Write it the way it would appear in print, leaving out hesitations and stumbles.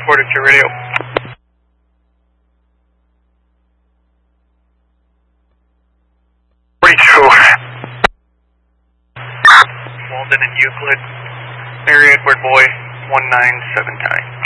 reported to radio. Walden and Euclid, area Edward Boy, 197 tie.